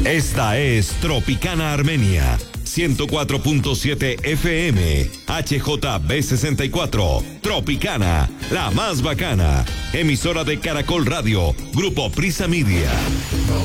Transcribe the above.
Esta es Tropicana Armenia, 104.7 FM, HJB64, Tropicana, la más bacana, emisora de Caracol Radio, Grupo Prisa Media.